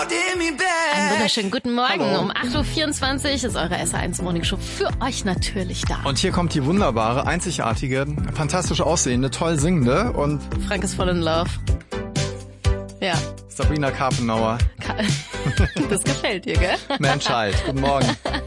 Einen wunderschönen guten Morgen. Hallo. Um 8.24 Uhr ist eure SR1 Morning Show für euch natürlich da. Und hier kommt die wunderbare, einzigartige, fantastisch aussehende, toll singende und Frank ist voll in love. Ja. Sabrina Karpenauer. Das gefällt dir, gell? Man Child. Guten Morgen.